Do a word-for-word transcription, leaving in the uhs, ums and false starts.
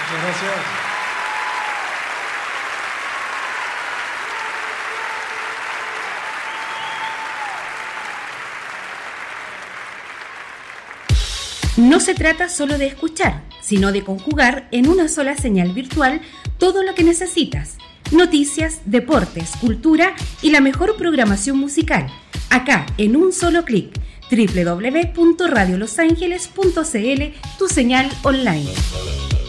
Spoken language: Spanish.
Muchas gracias. No se trata solo de escuchar, sino de conjugar en una sola señal virtual todo lo que necesitas. Noticias, deportes, cultura y la mejor programación musical. Acá, en un solo clic. doble u doble u doble u punto radio los ángeles punto c l, tu señal online.